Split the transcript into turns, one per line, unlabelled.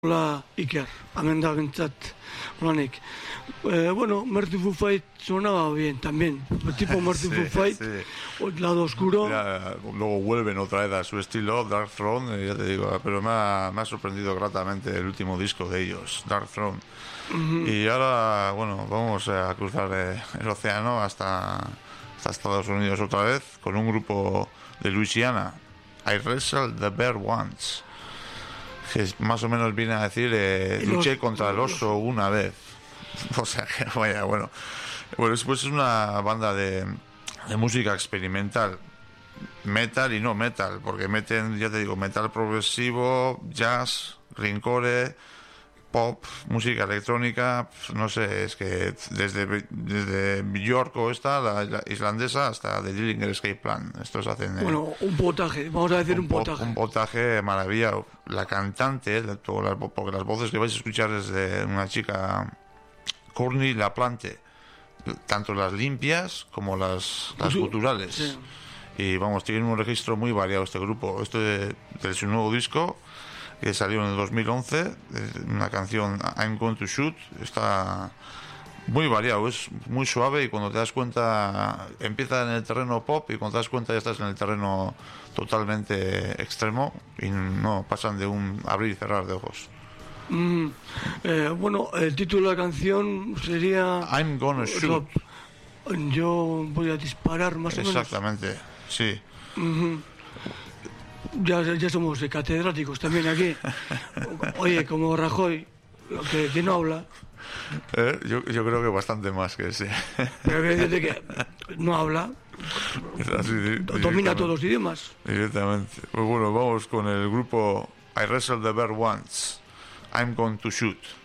Hola Iker, amendabentzat, hola Nick. Bueno, Merciful Fate sonaba bien también, tipo Merciful Fate, sí. Lado oscuro.
Ya, luego vuelven otra vez a su estilo, Dark Throne, ya te digo, pero me ha sorprendido gratamente el último disco de ellos, Dark Throne. Y ahora, bueno, vamos a cruzar el océano hasta Estados Unidos otra vez con un grupo de Luisiana, I Wrestled the Bear Once, que más o menos viene a decir luché contra el oso una vez. O sea que vaya, bueno, pues es una banda de música experimental, metal y no metal, porque meten, ya te digo, metal progresivo, jazz, grindcore, pop, música electrónica, no sé, es que desde Björk o la islandesa hasta The Dillinger Escape Plan, estos hacen
bueno, un potaje, vamos a decir un potaje.
Un potaje maravillado. La cantante, porque las voces que vais a escuchar es de una chica, Courtney LaPlante, tanto las limpias como las guturales. Sí. Y vamos, tienen un registro muy variado este grupo. Esto de su nuevo disco, que salió en el 2011, una canción, I'm Going to Shoot, está muy variado, es muy suave, y cuando te das cuenta empieza en el terreno pop y cuando te das cuenta ya estás en el terreno totalmente extremo y no pasan de un abrir y cerrar de ojos.
Bueno, el título de la canción sería
I'm Gonna Shoot.
Yo voy a disparar, más o menos.
Exactamente, sí.
Ya somos catedráticos también aquí. Oye, como Rajoy, que no habla.
Yo creo que bastante más que sí.
Pero que decirte que no habla. Domina todos los idiomas.
Directamente. Pues bueno, vamos con el grupo I Wrestled the Bear Once, I'm Going to Shoot.